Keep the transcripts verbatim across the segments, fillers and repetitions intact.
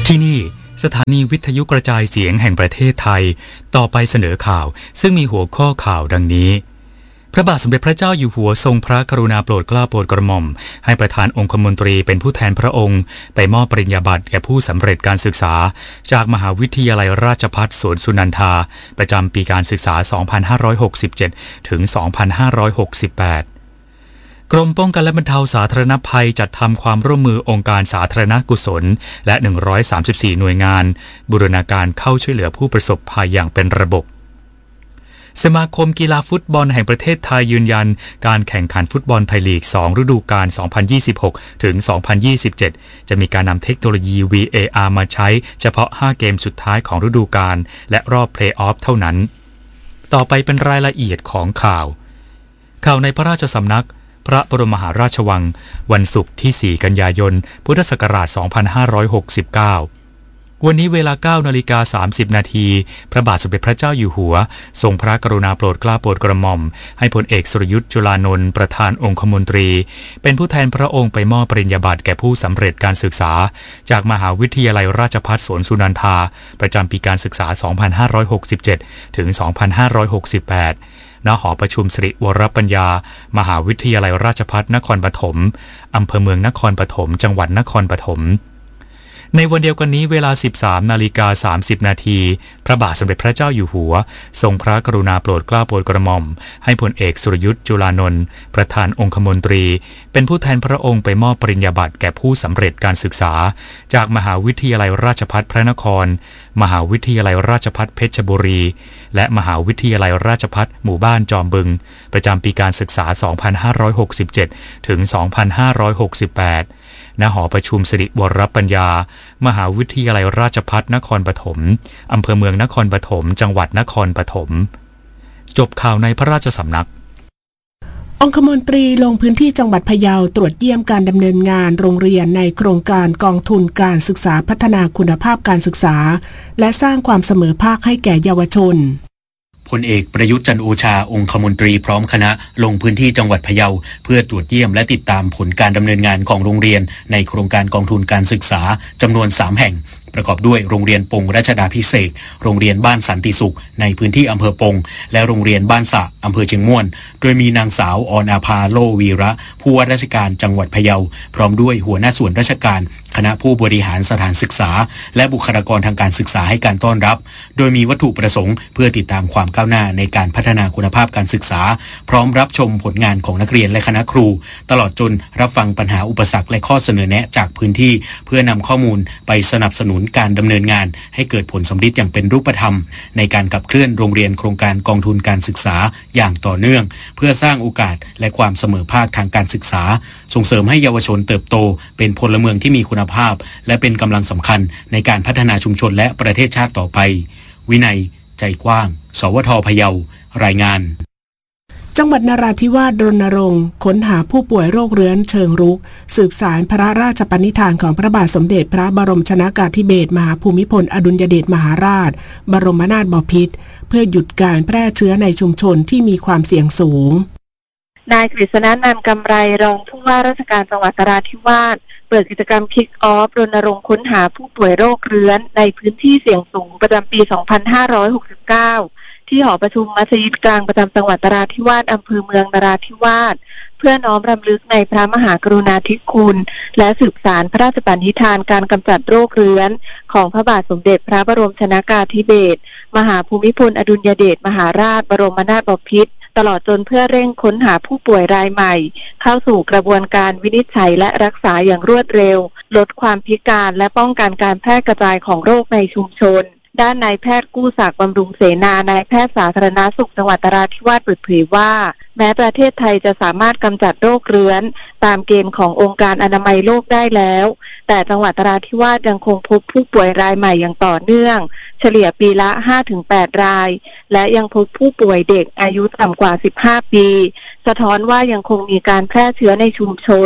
ที่นี่สถานีวิทยุกระจายเสียงแห่งประเทศไทยต่อไปเสนอข่าวซึ่งมีหัวข้อข่าวดังนี้พระบาทสมเด็จพระเจ้าอยู่หัวทรงพระกรุณาโปรดเกล้าโปรดกระหม่อมให้ประธานองคมนตรีเป็นผู้แทนพระองค์ไปมอบปริญญาบัตรแก่ผู้สำเร็จการศึกษาจากมหาวิทยาลัยราชภัฏสวนสุนันทาประจำปีการศึกษา สองพันห้าร้อยหกสิบเจ็ด ถึง สองพันห้าร้อยหกสิบแปดกรมป้องกันและบรรเทาสาธารณภัยจัดทำความร่วมมือองค์การสาธารณกุศลและหนึ่งร้อยสามสิบสี่หน่วยงานบูรณาการเข้าช่วยเหลือผู้ประสบภัยอย่างเป็นระบบสมาคมกีฬาฟุตบอลแห่งประเทศไทยยืนยันการแข่งขันฟุตบอลไทยลีกสองฤดูกาล สองพันยี่สิบหก ถึง สองพันยี่สิบเจ็ด จะมีการนำเทคโนโลยี วี เอ อาร์ มาใช้เฉพาะห้าเกมสุดท้ายของฤดูกาลและรอบเพลย์ออฟเท่านั้นต่อไปเป็นรายละเอียดของข่าวข่าวในพระราชสำนักพระบรมมหาราชวังวันศุกร์ที่สี่กันยายนพุทธศักราชสองพันห้าร้อยหกสิบเก้าวันนี้เวลา เก้านาฬิกาสามสิบนาทีพระบาทสมเด็จพระเจ้าอยู่หัวทรงพระกรุณาโปรดเกล้าโปรดกระหม่อมให้พลเอกสุรยุทธจุลานนท์ประธานองคมนตรีเป็นผู้แทนพระองค์ไปมอบปริญญาบัตรแก่ผู้สำเร็จการศึกษาจากมหาวิทยาลัยราชภัฏสวนสุนันทาประจำปีการศึกษา สองพันห้าร้อยหกสิบเจ็ด ถึง สองพันห้าร้อยหกสิบแปดณ หอประชุมสิริวรปัญญามหาวิทยาลัยราชภัฏนครปฐมอำเภอเมืองนครปฐมจังหวัดนครปฐมในวันเดียวกันนี้เวลา สิบสามนาฬิกาสามสิบนาทีพระบาทสมเด็จพระเจ้าอยู่หัวทรงพระกรุณาโปรดเกล้าโปรดกระหม่อมให้พลเอกสุรยุทธจุลานนท์ประธานองคมนตรีเป็นผู้แทนพระองค์ไปมอบปริญญาบัตรแก่ผู้สำเร็จการศึกษาจากมหาวิทยาลัยราชภัฏพระนครมหาวิทยาลัยราชภัฏเพชรบุรีและมหาวิทยาลัยราชภัฏหมู่บ้านจอมบึงประจำปีการศึกษา สองพันห้าร้อยหกสิบเจ็ด ถึง สองพันห้าร้อยหกสิบแปดณ หอประชุมสิริวรปัญญามหาวิทยาลัยราชภัฏนครปฐมอำเภอเมืองนครปฐมจังหวัดนครปฐมจบข่าวในพระราชสำนักองคมนตรีลงพื้นที่จังหวัดพะเยาตรวจเยี่ยมการดำเนินงานโรงเรียนในโครงการกองทุนการศึกษาพัฒนาคุณภาพการศึกษาและสร้างความเสมอภาคให้แก่เยาวชนพลเอกประยุทธ์จันทร์โอชาองคมนตรีพร้อมคณะลงพื้นที่จังหวัดพะเยาเพื่อตรวจเยี่ยมและติดตามผลการดำเนินงานของโรงเรียนในโครงการกองทุนการศึกษาจำนวนสามแห่งประกอบด้วยโรงเรียนปงรัชดาภิเษกโรงเรียนบ้านสันติสุขในพื้นที่อำเภอปงและโรงเรียนบ้านสะอำเภอเชียงม่วนโดยมีนางสาวอรอาภาโลวีระผู้ว่าราชการจังหวัดพะเยาพร้อมด้วยหัวหน้าส่วนราชการคณะผู้บริหารสถานศึกษาและบุคลากรทางการศึกษาให้การต้อนรับโดยมีวัตถุประสงค์เพื่อติดตามความก้าวหน้าในการพัฒนาคุณภาพการศึกษาพร้อมรับชมผลงานของนักเรียนและคณะครูตลอดจนรับฟังปัญหาอุปสรรคและข้อเสนอแนะจากพื้นที่เพื่อนำข้อมูลไปสนับสนุนการดำเนินงานให้เกิดผลสำลิดอย่างเป็นรูปธรรมในการขับเคลื่อนโรงเรียนโครงการกองทุนการศึกษาอย่างต่อเนื่องเพื่อสร้างโอกาสและความเสมอภาคทางการศึกษาส่งเสริมให้เยาวชนเติบโตเป็นพลเมืองที่มีคุณภาพและเป็นกำลังสำคัญในการพัฒนาชุมชนและประเทศชาติต่อไปวินัยใจกว้างสวท.พะเยารายงานจังหวัดนราธิวาสรณรงค์ค้นหาผู้ป่วยโรคเรื้อนเชิงรุกสืบสารพระราชปณิธานของพระบาทสมเด็จพระบรมชนกาธิเบศรมหาภูมิพลอดุลยเดชมหาราชบรมนาถบพิตรเพื่อหยุดการแพร่เชื้อในชุมชนที่มีความเสี่ยงสูงนายกฤษณนันท์กำไรรองผู้ว่าราชการจังหวัดนราธิวาสเปิดกิจกรรมคิกออฟรณรงค์ค้นหาผู้ป่วยโรคเรื้อนในพื้นที่เสี่ยงสูงประจำปี สองพันห้าร้อยหกสิบเก้า ที่หอประชุมมัสยิดกลางประจำจังหวัดนราธิวาสอำเภอเมืองนราธิวาสเพื่อน้อมรำลึกในพระมหากรุณาธิคุณและสืบสานพระราชปณิธานการกำจัดโรคเรื้อนของพระบาทสมเด็จพระบรมชนกาธิเบศรมหาภูมิพลอดุลยเดชมหาราชบรมนาถบพิตรตลอดจนเพื่อเร่งค้นหาผู้ป่วยรายใหม่เข้าสู่กระบวนการวินิจฉัยและรักษาอย่างรวดเร็วลดความพิการและป้องกันการแพร่กระจายของโรคในชุมชนด้านนายแพทย์กู้ศักดิ์บำรุงเสนานายแพทย์สาธารณสุขจังหวัดนราธิวาสเปิดเผยว่าแม้ประเทศไทยจะสามารถกำจัดโรคเรื้อนตามเกณฑ์ขององค์การอนามัยโลกได้แล้วแต่จังหวัดนราธิวาสยังคงพบผู้ป่วยรายใหม่อย่างต่อเนื่องเฉลี่ยปีละ ห้าถึงแปด รายและยังพบผู้ป่วยเด็กอายุต่ำกว่าสิบห้าปีสะท้อนว่ายังคงมีการแพร่เชื้อในชุมชน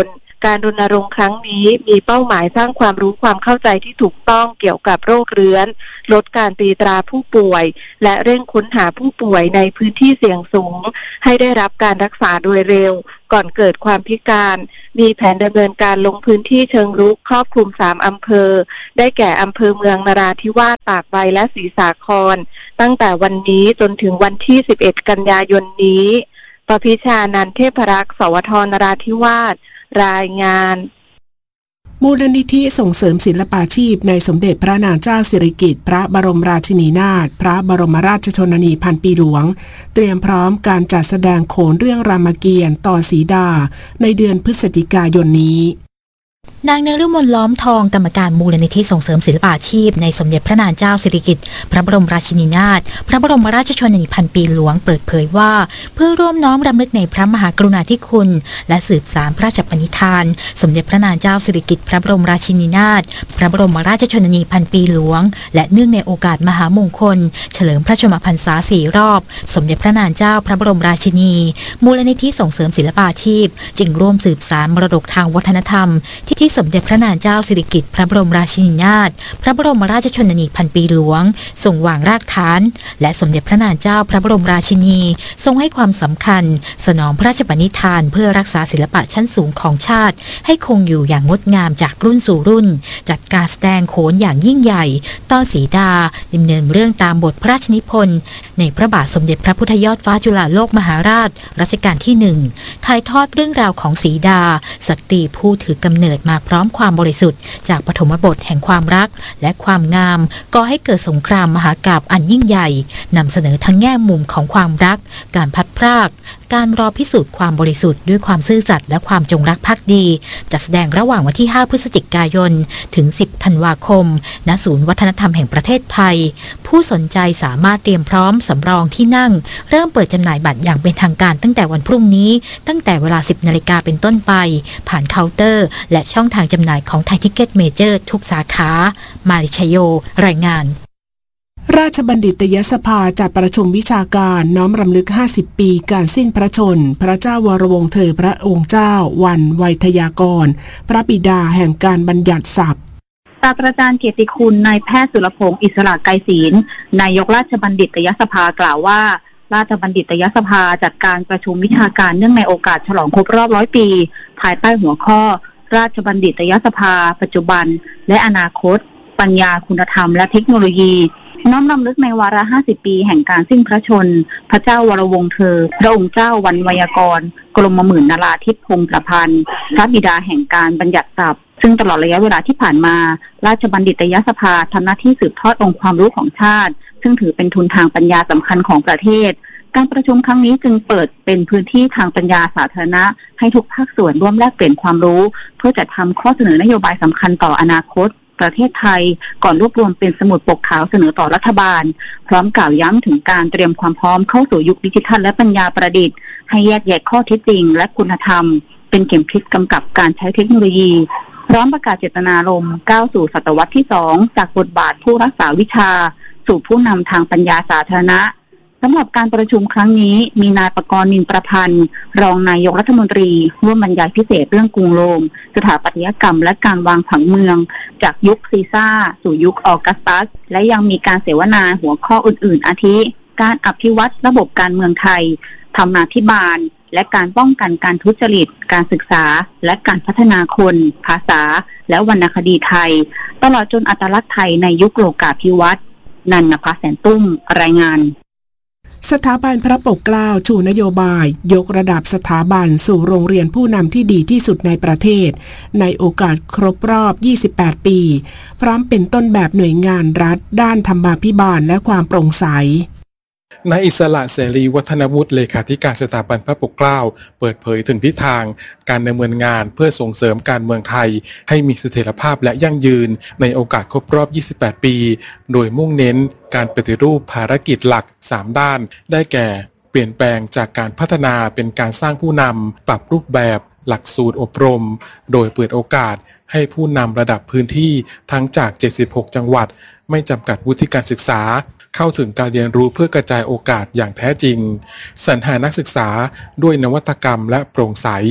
การรณรงค์ครั้งนี้มีเป้าหมายสร้างความรู้ความเข้าใจที่ถูกต้องเกี่ยวกับโรคเรื้อนลดการตีตราผู้ป่วยและเร่งค้นหาผู้ป่วยในพื้นที่เสี่ยงสูงให้ได้รับการรักษาโดยเร็วก่อนเกิดความพิการมีแผนดำเนินการลงพื้นที่เชิงรุกครอบคลุมสามอำเภอได้แก่อำเภอเมืองนราธิวาสตากใบและศรีสาครตั้งแต่วันนี้จนถึงวันที่สิบเอ็ดกันยายนนี้ปพิชานันท์เทพรักษ์สวทนราธิวาสรายงานมูลนิธิส่งเสริมศิลปาชีพในสมเด็จพระนางเจ้าสิริกิติ์พระบรมราชินีนาถพระบรมราชชนนีพันปีหลวงเตรียมพร้อมการจัดแสดงโขนเรื่องรามเกียรติ์ต่อสีดาในเดือนพฤศจิกายนนี้นางนฤมลล้อมทองกรรมการมูลนิธิส่งเสริมศิลปาชีพในสมเด็จพระนางเจ้าสิริกิติ์พระบรมราชินีนาถพระบรมราชชนนีพันปีหลวงเปิดเผยว่าเพื่อร่วมน้อมรำลึกในพระมหากรุณาธิคุณและสืบสานพระราชปณิธานสมเด็จพระนางเจ้าสิริกิติ์พระบรมราชินีนาถพระบรมราชชนนีพันปีหลวงและเนื่องในโอกาสมหามงคลเฉลิมพระชนมพรรษาสี่รอบสมเด็จพระนางเจ้าพระบรมราชินีมูลนิธิส่งเสริมศิลปาชีพจึงร่วมสืบสานมรดกทางวัฒนธรรมที่ที่สมเด็จพระนางเจ้าสิริกิติ์พระบรมราชินีนาถพระบรมราชชนนีพันปีหลวงทรงวางรากฐานและสมเด็จพระนางเจ้าพระบรมราชินีทรงให้ความสำคัญสนองพระราชปณิธานเพื่อรักษาศิลปะชั้นสูงของชาติให้คงอยู่อย่างงดงามจากรุ่นสู่รุ่นจัดการแสดงโขนอย่างยิ่งใหญ่ต้อนสีดาดำเนินเรื่องตามบทพระราชนิพนธ์ในพระบาทสมเด็จพระพุทธยอดฟ้าจุฬาโลกมหาราชรัชกาลที่หนึ่งถ่ายทอดเรื่องราวของสีดาสตรีผู้ถือกำเนิดมาพร้อมความบริสุทธิ์จากปฐมบทแห่งความรักและความงามก่อให้เกิดสงครามมหากาพย์อันยิ่งใหญ่นำเสนอทั้งแง่มุมของความรักการพัดพรากการรอพิสูจน์ความบริสุทธิ์ด้วยความซื่อสัตย์และความจงรักภักดีจัดแสดงระหว่างวันที่ห้าพฤศจิกายนถึงสิบธันวาคมณศูนย์วัฒนธรรมแห่งประเทศไทยผู้สนใจสามารถเตรียมพร้อมสำรองที่นั่งเริ่มเปิดจำหน่ายบัตรอย่างเป็นทางการตั้งแต่วันพรุ่งนี้ตั้งแต่เวลาสิบนาฬิกาเป็นต้นไปผ่านเคาน์เตอร์และช่องทางจำหน่ายของไทยทิกเก็ตเมเจอร์ทุกสาขามาริชโยรายงานราชบัณฑิตยสภาจัดประชุมวิชาการน้อมรำลึกห้าสิบปีการสิ้นพระชนพระเจ้าวรวงศ์เธอพระองค์เจ้าวันไวยทยากรพระบิดาแห่งการบัญญัติศัพท์ศาสตราจารย์เกียรติคุณนายแพทย์สุรพงศ์อิสระไกรศีลนายกราชบัณฑิตยสภากล่าวว่าราชบัณฑิตยสภาจัดการประชุมวิชาการเนื่องในโอกาสฉลองครบรอบร้อยปีภายใต้หัวข้อราชบัณฑิตยสภาปัจจุบันและอนาคตปัญญาคุณธรรมและเทคโนโลยีน้อมรำลึกในวาระห้าสิบปีแห่งการสิ้นพระชนพระเจ้าวรวงศ์เธอพระองค์เจ้าวันไวยากรณ์กรมหมื่นนราธิปพงศ์ประพันธ์พระบิดาแห่งการบัญญัติศัพท์ซึ่งตลอดระยะเวลาที่ผ่านมาราชบัณฑิตยสภาทำหน้าที่สืบทอดองค์ความรู้ของชาติซึ่งถือเป็นทุนทางปัญญาสำคัญของประเทศการประชุมครั้งนี้จึงเปิดเป็นพื้นที่ทางปัญญาสาธารณะให้ทุกภาคส่วนร่วมแลกเปลี่ยนความรู้เพื่อจัดทำข้อเสนอนโยบายสำคัญต่ออนาคตประเทศไทยก่อนรวบรวมเป็นสมุดปกขาวเสนอต่อรัฐบาลพร้อมกล่าวย้ำถึงการเตรียมความพร้อมเข้าสู่ยุคดิจิทัลและปัญญาประดิษฐ์ให้แยกแยะข้อเท็จจริงและคุณธรรมเป็นเข็มทิศกำกับการใช้เทคโนโลยีพร้อมประกาศเจตนารมณ์ก้าวสู่ศตวรรษที่สองจากบทบาทผู้รักษาวิชาสู่ผู้นำทางปัญญาสาธารณะสำหรับการประชุมครั้งนี้มีนายปกรณ์นินประพันธ์รองนายกรัฐมนตรีร่วมบรรยายพิเศษเรื่องกรุงโรมสถาปัตยกรรมและการวางผังเมืองจากยุคซีซ่าสู่ยุคออกัสตัสและยังมีการเสวนาหัวข้ออื่นๆอาทิการอภิวัตระบบการเมืองไทยธรรมาภิบาลและการป้องกันการทุจริตการศึกษาและการพัฒนาคนภาษาและวรรณคดีไทยตลอดจนอัตลักษณ์ไทยในยุคโลกาภิวัตน์นันนภาแสนตุ้มรายงานสถาบันพระปกเกล้าชูนโยบายยกระดับสถาบันสู่โรงเรียนผู้นำที่ดีที่สุดในประเทศในโอกาสครบรอบยี่สิบแปดปีพร้อมเป็นต้นแบบหน่วยงานรัฐด้านธรรมาภิบาลและความโปร่งใสนายอิสระเสรีวัฒนวุฒิเลขาธิการสถาบันพระปกเกล้าเปิดเผยถึงทิศทางการดำเนินงานเพื่อส่งเสริมการเมืองไทยให้มีเสถียรภาพและยั่งยืนในโอกาสครบรอบยี่สิบแปดปีโดยมุ่งเน้นการปฏิรูปภารกิจหลักสามด้านได้แก่เปลี่ยนแปลงจากการพัฒนาเป็นการสร้างผู้นำปรับรูปแบบหลักสูตรอบรมโดยเปิดโอกาสให้ผู้นำระดับพื้นที่ทั้งจากเจ็ดสิบหกจังหวัดไม่จำกัดวุฒิการศึกษาเข้าถึงการเรียนรู้เพื่อกระจายโอกาสอย่างแท้จริงสรรหานักศึกษาด้วยนวัตกรรมและโปร่งใส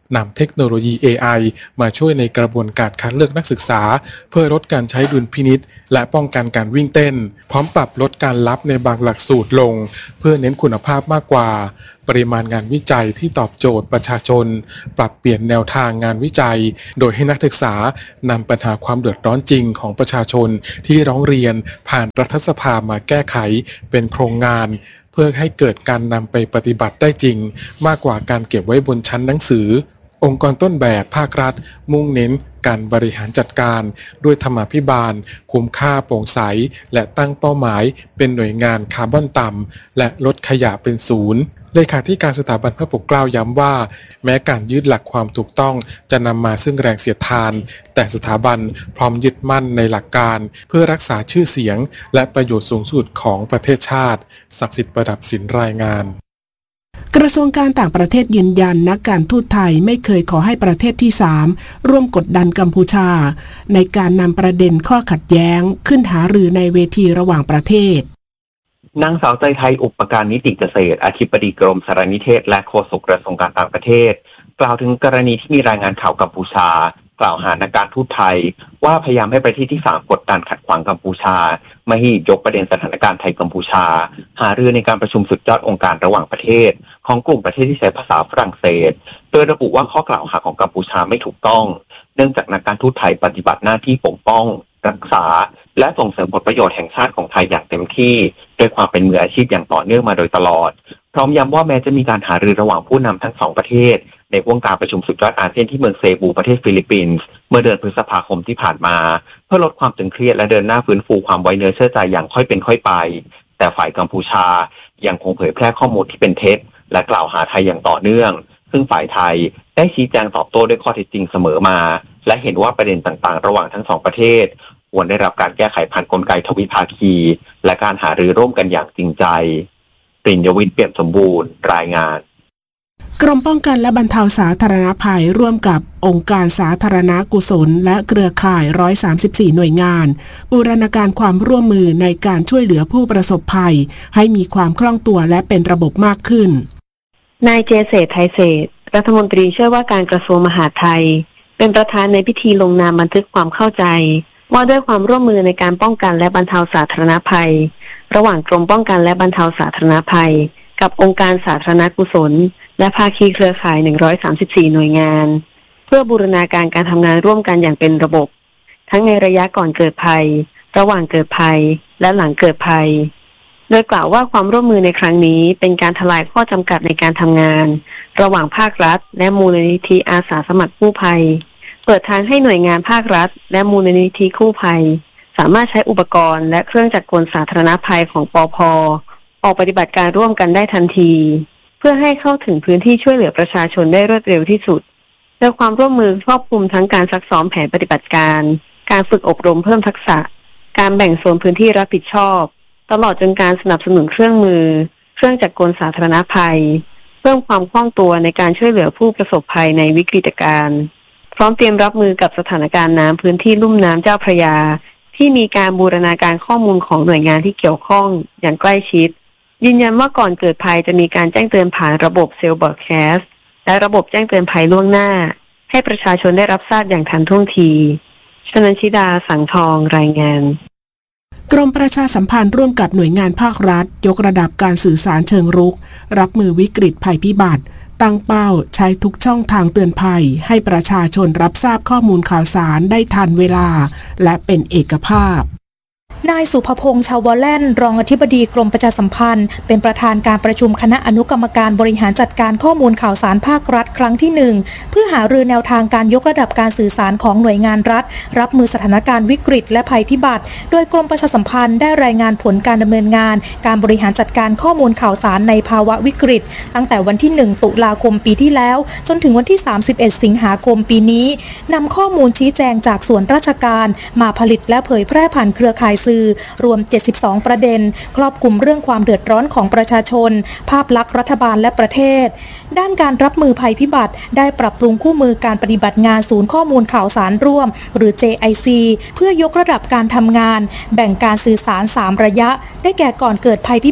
นำเทคโนโลยี เอ ไอ มาช่วยในกระบวนการคัดเลือกนักศึกษาเพื่อลดการใช้ดุลพินิจและป้องกันการวิ่งเต้นพร้อมปรับลดการรับในบางหลักสูตรลงเพื่อเน้นคุณภาพมากกว่าปริมาณงานวิจัยที่ตอบโจทย์ประชาชนปรับเปลี่ยนแนวทางงานวิจัยโดยให้นักศึกษานำปัญหาความเดือดร้อนจริงของประชาชนที่ร้องเรียนผ่านรัฐสภามาแก้ไขเป็นโครงงานเพื่อให้เกิดการนำไปปฏิบัติได้จริงมากกว่าการเก็บไว้บนชั้นหนังสือองค์กรต้นแบบภาครัฐมุ่งเน้นการบริหารจัดการด้วยธรรมาภิบาลคุ้มค่าโปร่งใสและตั้งเป้าหมายเป็นหน่วยงานคาร์บอนต่ำและลดขยะเป็นศูนย์เลขาธิการสถาบันพระปกเกล้าย้ำว่าแม้การยึดหลักความถูกต้องจะนำมาซึ่งแรงเสียดทานแต่สถาบันพร้อมยึดมั่นในหลักการเพื่อรักษาชื่อเสียงและประโยชน์สูงสุดของประเทศชาติศักดิ์สิทธิ์ประดับศิลป์รายงานกระทรวงการต่างประเทศยืนยันนักการทูตไทยไม่เคยขอให้ประเทศที่สามร่วมกดดันกัมพูชาในการนำประเด็นข้อขัดแย้งขึ้นหารือในเวทีระหว่างประเทศนางสาวใจไทยอุปการนิติเกษตรอธิบดีกรมสารนิเทศและโฆษกกระทรวงการต่างประเทศกล่าวถึงกรณีที่มีรายงานข่าวกัมพูชากล่าวหานักการทูตไทยว่าพยายามให้ประเทศที่สามกดดันขัดขวางกัมพูชาไม่ให้ยกประเด็นสถานการณ์ไทยกัมพูชาหารือในการประชุมสุดยอดองค์การระหว่างประเทศของกลุ่มประเทศที่ใช้ภาษาฝรั่งเศสโดยระบุว่าข้อกล่าวหาของกัมพูชาไม่ถูกต้องเนื่องจากนักการทูตไทยปฏิบัติหน้าที่ปกป้องรักษาและส่งเสริมผลประโยชน์แห่งชาติของไทยอย่างเต็มที่ด้วยความเป็นมืออาชีพอย่างต่อเนื่องมาโดยตลอดพร้อมย้ำว่าแม้จะมีการหารือระหว่างผู้นำทั้งสองประเทศในวงการประชุมสุดยอดอาเซียนที่เมืองเซบูประเทศฟิลิปปินส์เมื่อเดือนพฤษภาคมที่ผ่านมาเพื่อลดความตึงเครียดและเดินหน้าฟื้นฟูความไว้เนื้อเชื่อใจอย่างค่อยเป็นค่อยไปแต่ฝ่ายกัมพูชายังคงเผยแพร่ข้อมูลที่เป็นเท็จและกล่าวหาไทยอย่างต่อเนื่องซึ่งฝ่ายไทยได้ชี้แจงตอบโต้ด้วยข้อเท็จจริงเสมอมาและเห็นว่าประเด็นต่างๆระหว่างทั้งสองประเทศควรได้รับการแก้ไขผ่านกลไกทวิภาคีและการหารือร่วมกันอย่างจริงใจปริญญวิทย์เปี่ยมสมบูรณ์รายงานกรมป้องกันและบรรเทาสาธารณภัยร่วมกับองค์การสาธารณกุศลและเครือข่ายหนึ่งร้อยสามสิบสี่หน่วยงานบูรณาการความร่วมมือในการช่วยเหลือผู้ประสบภัยให้มีความคล่องตัวและเป็นระบบมากขึ้นนายเจเศรษฐ์ไทยเศรษฐ์รัฐมนตรีช่วยว่าการกระทรวงมหาดไทยเป็นประธานในพิธีลงนามบันทึกความเข้าใจว่าด้วยความร่วมมือในการป้องกันและบรรเทาสาธารณภัยระหว่างกรมป้องกันและบรรเทาสาธารณภัยกับองค์การสาธารณกุศลและภาคีเครือข่ายหนึ่งร้อยสามสิบสี่หน่วยงานเพื่อบูรณาการการทำงานร่วมกันอย่างเป็นระบบทั้งในระยะก่อนเกิดภัยระหว่างเกิดภัยและหลังเกิดภัยโดยกล่าวว่าความร่วมมือในครั้งนี้เป็นการทลายข้อจำกัดในการทำงานระหว่างภาครัฐและมูลนิธิอาสาสมัครกู้ภัยเปิดทางให้หน่วยงานภาครัฐและมูลนิธิกู้ภัยสามารถใช้อุปกรณ์และเครื่องจักรกลสาธารณภัยของปภ.ออกปฏิบัติการร่วมกันได้ทันทีเพื่อให้เข้าถึงพื้นที่ช่วยเหลือประชาชนได้รวดเร็วที่สุดโดยความร่วมมือครอบคลุมทั้งการซักซ้อมแผนปฏิบัติการการฝึกอบรมเพิ่มทักษะการแบ่งโซนพื้นที่รับผิดชอบตลอดจนการสนับสนุนเครื่องมือเครื่องจักรกลสาธารณภัยเพิ่มความคล่องตัวในการช่วยเหลือผู้ประสบภัยในวิกฤตการณ์พร้อมเตรียมรับมือกับสถานการณ์น้ำพื้นที่ลุ่มน้ำเจ้าพระยาที่มีการบูรณาการข้อมูลของหน่วยงานที่เกี่ยวข้องอย่างใกล้ชิดยืนยันว่าก่อนเกิดภัยจะมีการแจ้งเตือนผ่านระบบเซลล์บอร์ดแคสต์และระบบแจ้งเตือนภัยล่วงหน้าให้ประชาชนได้รับทราบอย่างทันท่วงทีชนันชิดาสังทองรายงานกรมประชาสัมพันธ์ร่วมกับหน่วยงานภาครัฐยกระดับการสื่อสารเชิงรุกรับมือวิกฤตภัยพิบัติตั้งเป้าใช้ทุกช่องทางเตือนภัยให้ประชาชนรับทราบข้อมูลข่าวสารได้ทันเวลาและเป็นเอกภาพนายสุภพงษ์ชาวแล่นรองอธิบดีกรมประชาสัมพันธ์เป็นประธานการประชุมคณะอนุกรรมการบริหารจัดการข้อมูลข่าวสารภาครัฐครั้งที่หนึ่งเพื่อหารือแนวทางการยกระดับการสื่อสารของหน่วยงานรัฐรับมือสถานการณ์วิกฤตและภัยพิบัติโดยกรมประชาสัมพันธ์ได้รายงานผลการดำเนินงานการบริหารจัดการข้อมูลข่าวสารในภาวะวิกฤตตั้งแต่วันที่หนึ่งตุลาคมปีที่แล้วจนถึงวันที่สามสิบเอ็ดสิงหาคมปีนี้นำข้อมูลชี้แจงจากส่วนราชการมาผลิตและเผยแพร่ผ่านเครือข่ายสื่อรวมเจ็ดสิบสองประเด็นครอบคลุมเรื่องความเดือดร้อนของประชาชนภาพลักษณ์รัฐบาลและประเทศด้านการรับมือภัยพิบัติได้ปรับปรุงคู่มือการปฏิบัติงานศูนย์ข้อมูลข่าวสารร่วมหรือ เจ ไอ ซี เพื่อยกระดับการทำงานแบ่งการสื่อสารสามระยะได้แก่ก่อนเกิดภัยพิบัติ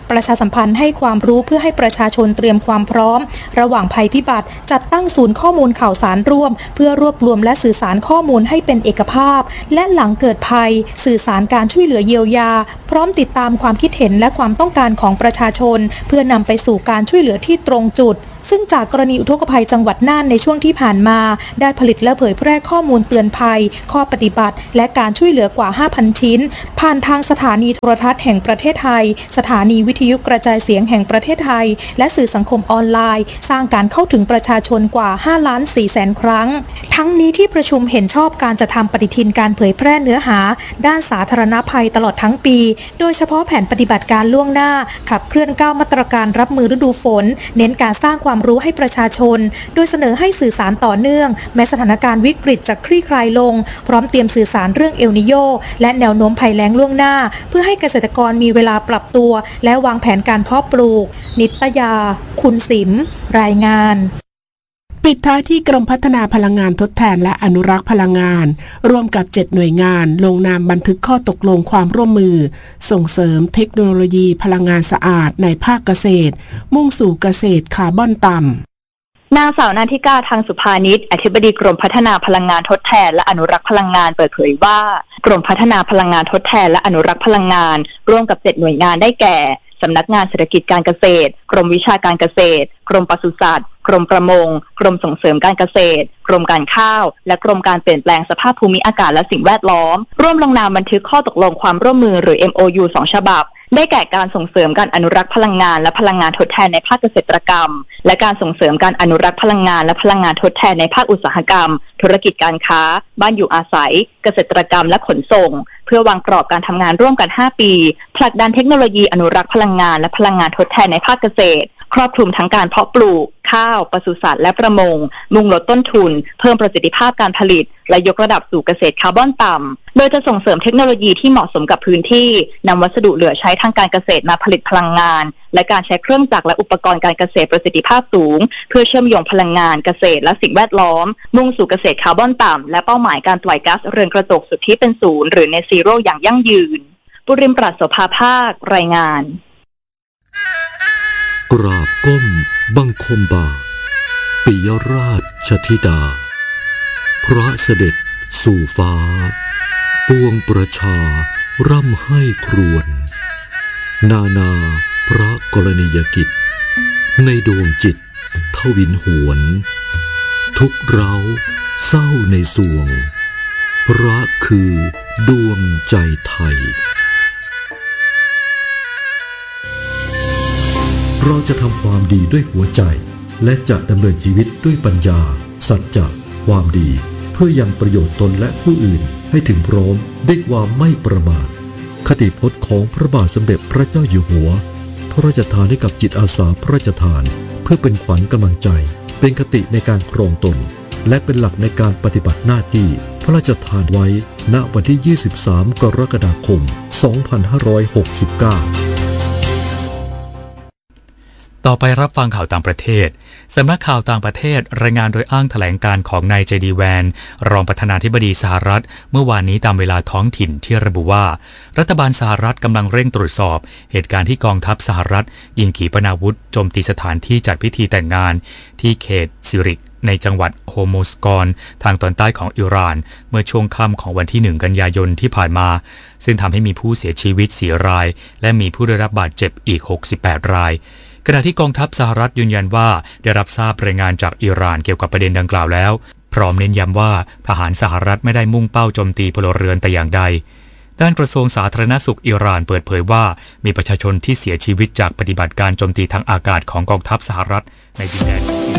ประชาสัมพันธ์ให้ความรู้เพื่อให้ประชาชนเตรียมความพร้อมระหว่างภัยพิบัติจัดตั้งศูนย์ข้อมูลข่าวสารร่วมเพื่อรวบรวมและสื่อสารข้อมูลให้เป็นเอกภาพและหลังเกิดภัยสื่อสารการช่วยเหลือเยียวยาพร้อมติดตามความคิดเห็นและความต้องการของประชาชนเพื่อนำไปสู่การช่วยเหลือที่ตรงจุดซึ่งจากกรณีอุทกภัยจังหวัดน่านในช่วงที่ผ่านมาได้ผลิตและเผยแพร่ข้อมูลเตือนภัยข้อปฏิบัติและการช่วยเหลือกว่า ห้าพัน ชิ้นผ่านทางสถานีโทรทัศน์แห่งประเทศไทยสถานีวิทยุกระจายเสียงแห่งประเทศไทยและสื่อสังคมออนไลน์สร้างการเข้าถึงประชาชนกว่า ห้าล้านสี่แสน ครั้งทั้งนี้ที่ประชุมเห็นชอบการจะทำปฏิทินการเผยแพร่เนื้อหาด้านสาธารณภัยตลอดทั้งปีโดยเฉพาะแผนปฏิบัติการล่วงหน้าขับเคลื่อนเก้ามาตรการรับมือฤดูฝนเน้นการสร้างความรู้ให้ประชาชนโดยเสนอให้สื่อสารต่อเนื่องแม้สถานการณ์วิกฤตจะคลี่คลายลงพร้อมเตรียมสื่อสารเรื่องเอลนิโยและแนวโน้มภัยแล้งล่วงหน้าเพื่อให้เกษตรกรมีเวลาปรับตัวและวางแผนการเพาะปลูกนิตยาคุณสิมรายงานปิดท้ายที่กรมพัฒนาพลังงานทดแทนและอนุรักษ์พลังงานร่วมกับเจ็ดหน่วยงานลงนามบันทึกข้อตกลงความร่วมมือส่งเสริมเทคโนโลยีพลังงานสะอาดในภาคเกษตรมุ่งสู่เกษตรคาร์บอนต่ำนางสาวนาธิกาทางสุภานิชอธิบดีกรมพัฒนาพลังงานทดแทนและอนุรักษ์พลังงานเปิดเผยว่ากรมพัฒนาพลังงานทดแทนและอนุรักษ์พลังงานร่วมกับเจ็ดหน่วยงานได้แก่สำนักงานเศรษฐกิจการเกษตรกรมวิชาการเกษตรกรมปศุสัตว์กรมประมงกรมส่งเสริมการเกษตรกรมการข้าวและกรมการเปลี่ยนแปลงสภาพภูมิอากาศและสิ่งแวดล้อมร่วมลงนามบันทึกข้อตกลงความร่วมมือหรือ เอ็ม โอ ยู สองฉบับได้แก่การส่งเสริมการอนุรักษ์พลังงานและพลังงานทดแทนในภาคเกษตรกรรมและการส่งเสริมการอนุรักษ์พลังงานและพลังงานทดแทนในภาคอุตสาหกรรมธุรกิจการค้าบ้านอยู่อาศัยเกษตรกรรมและขนส่งเพื่อวางกรอบการทำงานร่วมกันห้าปีผลักดันเทคโนโลยีอนุรักษ์พลังงานและพลังงานทดแทนในภาคเกษตรครอบคลุมทั้งการเพาะปลูกข้าวปศุสัตว์และประมงมุ่งลดต้นทุนเพิ่มประสิทธิภาพการผลิตและยกระดับสู่เกษตรคาร์บอนต่ำโดยจะส่งเสริมเทคโนโลยีที่เหมาะสมกับพื้นที่นำวัสดุเหลือใช้ทางการเกษตรมาผลิตพลังงานและการใช้เครื่องจักรและอุปกรณ์การเกษตรประสิทธิภาพสูงเพื่อเชื่อมโยงพลังงานเกษตรและสิ่งแวดล้อมมุ่งสู่เกษตรคาร์บอนต่ำและเป้าหมายการปล่อยก๊าซเรือนกระจกสุทธิเป็นศูนย์หรือ Net Zero อย่างยั่งยืนปุริมปราศโสภาภาครายงานกราบก้มบังคมบาปิยราชธิดาพระเสด็จสู่ฟ้าปวงประชาร่ำให้ครวญนานาพระกรณียกิจในดวงจิตทวินหวนทุกเร้าเศร้าในสวงพระคือดวงใจไทยเราจะทำความดีด้วยหัวใจและจะดำเนินชีวิตด้วยปัญญาสัจจะความดีเพื่อยังประโยชน์ตนและผู้อื่นให้ถึงพร้อมด้วยความไม่ประมาทคติพจน์ของพระบาทสมเด็จพระเจ้าอยู่หัวพระราชทานให้กับจิตอาสาพระราชทานเพื่อเป็นขวัญกำลังใจเป็นคติในการครองตนและเป็นหลักในการปฏิบัติหน้าที่พระราชทานไว้ณวันที่ยี่สิบสามกรกฎาคมสองพันห้าร้อยหกสิบเก้าต่อไปรับฟังข่าวต่างประเทศสำนักข่าวต่างประเทศรายงานโดยอ้างแถลงการของนายเจดีแวนรองประธานาธิบดีสหรัฐเมื่อวานนี้ตามเวลาท้องถิ่นที่ระบุว่ารัฐบาลสหรัฐกำลังเร่งตรวจสอบเหตุการณ์ที่กองทัพสหรัฐยิงขีปนาวุธโจมตีสถานที่จัดพิธีแต่งงานที่เขตซิริกในจังหวัดโฮโมสกอนทางตอนใต้ของอิหร่านเมื่อช่วงค่ำของวันที่หนึ่งกันยายนที่ผ่านมาซึ่งทำให้มีผู้เสียชีวิตสี่รายและมีผู้ได้รับบาดเจ็บอีกหกสิบแปดรายขณะที่กองทัพสหรัฐยืนยันว่าได้รับทราบรายงานจากอิหร่านเกี่ยวกับประเด็นดังกล่าวแล้วพร้อมเน้นย้ำว่าทหารสหรัฐไม่ได้มุ่งเป้าโจมตีพลเรือนแต่อย่างใดด้านกระทรวงสาธารณสุขอิหร่านเปิดเผยว่ามีประชาชนที่เสียชีวิตจากปฏิบัติการโจมตีทางอากาศของกองทัพสหรัฐในดินแดน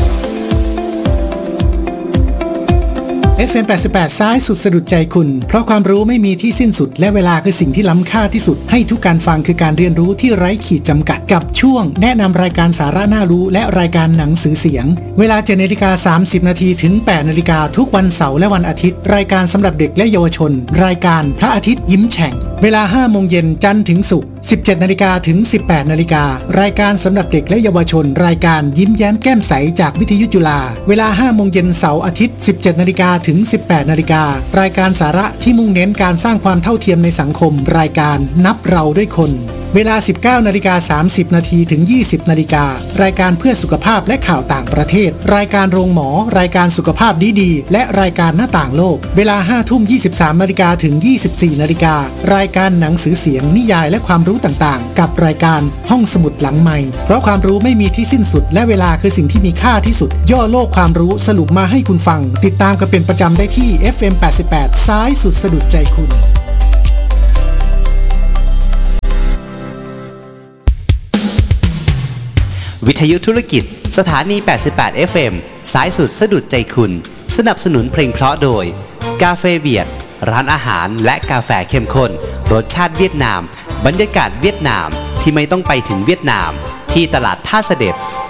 เอฟ เอ็ม แปดสิบแปด ซ้ายสุดสะดุดใจคุณเพราะความรู้ไม่มีที่สิ้นสุดและเวลาคือสิ่งที่ล้ำค่าที่สุดให้ทุกการฟังคือการเรียนรู้ที่ไร้ขีดจำกัดกับช่วงแนะนำรายการสาระน่ารู้และรายการหนังสือเสียงเวลา เจ็ดนาฬิกาสามสิบนาทีถึง แปดนาฬิกาทุกวันเสาร์และวันอาทิตย์รายการสำหรับเด็กและเยาวชนรายการพระอาทิตย์ยิ้มแฉ่งเวลา ห้าโมงเย็นจันทร์ถึงศุกร์ สิบเจ็ดนาฬิกาถึง สิบแปดนาฬิการายการสำหรับเด็กและเยาวชนรายการยิ้มแย้มแก้มใสจากวิทยุจุฬาเวลา ห้าโมงเย็นเสาร์อาทิตย์ สิบเจ็ดนาฬิกาถึง สิบแปดนาฬิการายการสาระที่มุ่งเน้นการสร้างความเท่าเทียมในสังคมรายการนับเราด้วยคนเวลา สิบเก้านาฬิกาสามสิบนาทีถึง ยี่สิบนาฬิกา รายการเพื่อสุขภาพและข่าวต่างประเทศรายการโรงหมอรายการสุขภาพดีๆและรายการหน้าต่างโลกเวลา ห้าทุ่มยี่สิบสามนาฬิกาถึง ยี่สิบสี่นาฬิการายการหนังสือเสียงนิยายและความรู้ต่างๆกับรายการห้องสมุดหลังไมค์เพราะความรู้ไม่มีที่สิ้นสุดและเวลาคือสิ่งที่มีค่าที่สุดย่อโลกความรู้สรุปมาให้คุณฟังติดตามกันเป็นประจำได้ที่ เอฟ เอ็ม แปดสิบแปด ซ้ายสุดสะดุดใจคุณวิทยุธุรกิจสถานี แปดสิบแปด เอฟ เอ็ม สายสุดสะดุดใจคุณสนับสนุนเพลงเพราะโดยกาเฟเวียดร้านอาหารและกาแฟเข้มข้นรสชาติเวียดนามบรรยากาศเวียดนามที่ไม่ต้องไปถึงเวียดนามที่ตลาดท่าเสด็จ